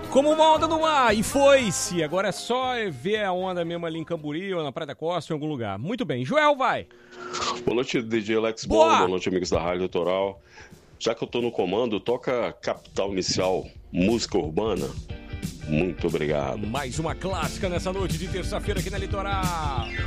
Como uma onda no mar, e foi-se. Agora é só ver a onda mesmo ali em Camburi ou na Praia da Costa, em algum lugar. Muito bem. Joel, vai. Boa noite, DJ Alex Bom. Boa Noite, amigos da Rádio Litoral. Já que eu tô no comando, toca Capital Inicial, música urbana. Muito obrigado. Mais uma clássica nessa noite de terça-feira aqui na Litoral.